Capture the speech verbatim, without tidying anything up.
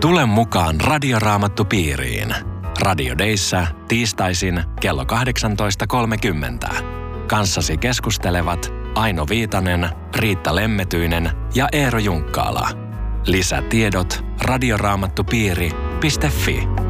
Tule mukaan Radioraamattupiiriin. Radio Dayssä tiistaisin kello kahdeksantoista kolmekymmentä. Kanssasi keskustelevat Aino Viitanen, Riitta Lemmetyinen ja Eero Junkkaala. Lisätiedot radioraamattupiiri piste fi.